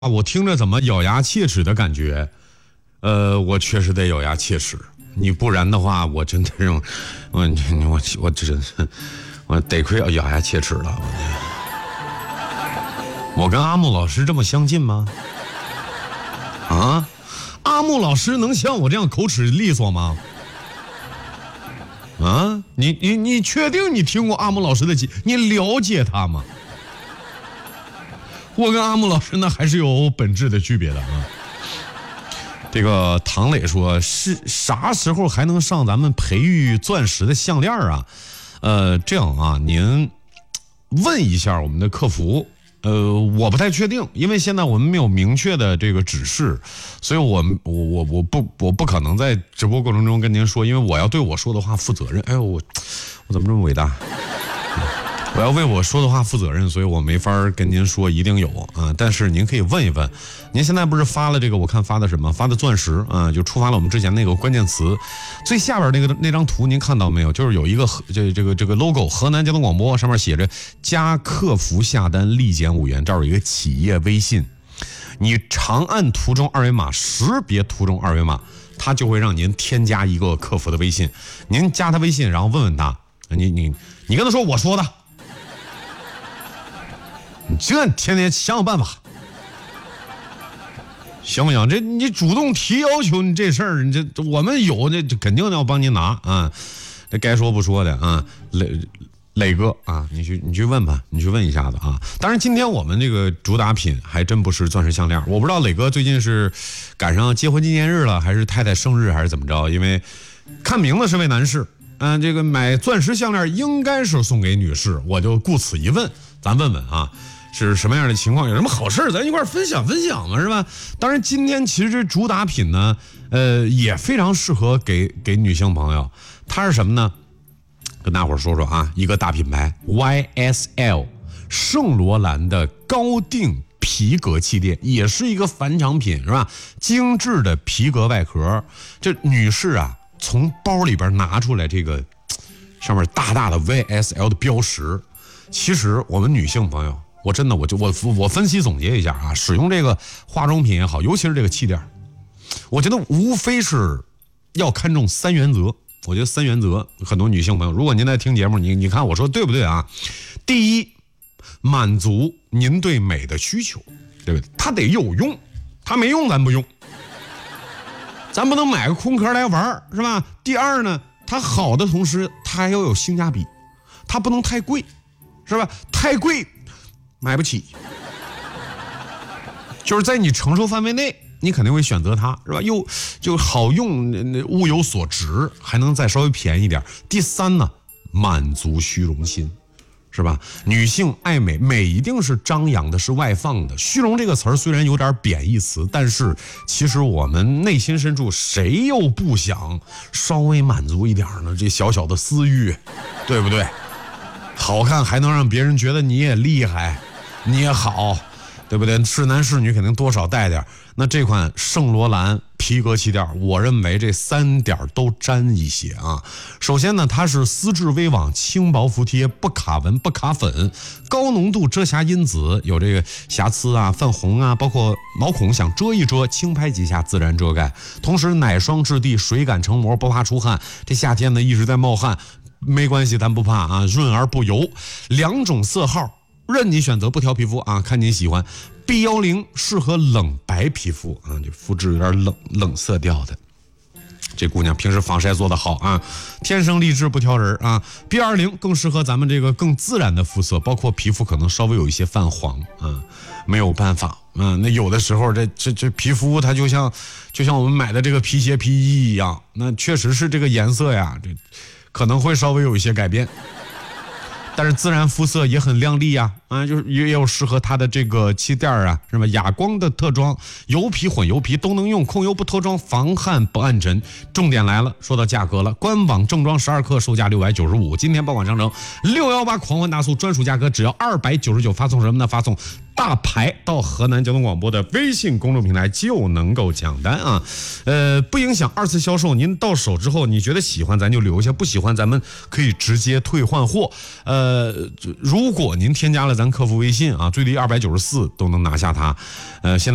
我听着怎么咬牙切齿的感觉？我确实得咬牙切齿，你不然的话，我真的是，我真是，我得亏咬牙切齿了。我跟阿木老师这么相近吗？啊，阿木老师能像我这样口齿利索吗？啊，你确定你听过阿木老师的节？你了解他吗？我跟阿木老师呢还是有本质的区别的啊。这个唐磊说是啥时候还能上咱们培育钻石的项链啊？这样啊，您问一下我们的客服。我不太确定，因为现在我们没有明确的这个指示，所以我不可能在直播过程中跟您说，因为我要对我说的话负责任。哎呦，我怎么这么伟大？我要为我说的话负责任，所以我没法跟您说一定有啊。但是您可以问一问，您现在不是发了这个？我看发的什么？发的钻石啊，就触发了我们之前那个关键词，最下边那张图您看到没有？就是有一个这个 logo， 河南交通广播上面写着加客服下单立减5元，这儿有一个企业微信，你长按图中二维码，识别图中二维码，它就会让您添加一个客服的微信，您加他微信，然后问问他，你跟他说我说的。你这天天想想办法，行不行？这你主动提要求，你这事儿，你这我们有，这肯定要帮您拿啊。这该说不说的啊，磊哥啊，你去问吧，你去问一下子啊。当然，今天我们这个主打品还真不是钻石项链，我不知道磊哥最近是赶上结婚纪念日了，还是太太生日，还是怎么着？因为看名字是位男士，这个买钻石项链应该是送给女士，我就顾此一问，咱问问啊。是什么样的情况？有什么好事咱一块分享分享嘛，是吧？当然，今天其实这主打品呢，也非常适合给女性朋友。它是什么呢？跟大伙儿说说啊，一个大品牌 YSL 圣罗兰的高定皮革气垫，也是一个返场品，是吧？精致的皮革外壳，这女士啊，从包里边拿出来这个上面大大的 YSL 的标识。其实我们女性朋友。我真的我分析总结一下啊，使用这个化妆品也好，尤其是这个气垫，我觉得无非是要看重3原则。我觉得3原则，很多女性朋友，如果您在听节目，你看我说对不对啊？第一，满足您对美的需求，对不对？它得有用，它没用咱不用，咱不能买个空壳来玩，是吧？第二呢，它好的同时，它还要有性价比，它不能太贵，是吧？太贵。买不起，就是在你承受范围内，你肯定会选择它，是吧？又就好用，物有所值，还能再稍微便宜一点。第三呢，满足虚荣心，是吧？女性爱美，美一定是张扬的，是外放的。虚荣这个词儿虽然有点贬义词，但是其实我们内心深处谁又不想稍微满足一点呢？这小小的私欲，对不对？好看还能让别人觉得你也厉害。你也好，对不对？是男是女肯定多少带点。那这款圣罗兰皮革气垫，我认为这3点都沾一些啊。首先呢，它是丝质微网，轻薄服帖，不卡纹不卡粉，高浓度遮瑕因子，有这个瑕疵啊、泛红啊，包括毛孔想遮一遮，轻拍几下自然遮盖。同时奶霜质地，水感成膜，不怕出汗。这夏天呢一直在冒汗，没关系，咱不怕啊，润而不油。2种色号。任你选择，不挑皮肤啊，看你喜欢。B10适合冷白皮肤啊，就肤质有点冷色调的。这姑娘平时防晒做得好啊，天生丽质不挑人啊。B20更适合咱们这个更自然的肤色，包括皮肤可能稍微有一些泛黄啊，没有办法啊。那有的时候这皮肤它就像我们买的这个皮鞋皮衣一样，那确实是这个颜色呀，这可能会稍微有一些改变。但是自然肤色也很亮丽呀，就是也有适合它的这个气垫啊，是吧？哑光的特装，油皮混油皮都能用，控油不脱妆，防汗不暗沉。重点来了，说到价格了，官网正装12克售价695，今天爆款商城618狂欢大促专属价格只要299，发送什么呢？发送大牌到河南交通广播的微信公众平台就能够抢单啊，不影响2次销售。您到手之后，你觉得喜欢咱就留下，不喜欢咱们可以直接退换货。如果您添加了咱客服微信啊，最低294都能拿下它。现在。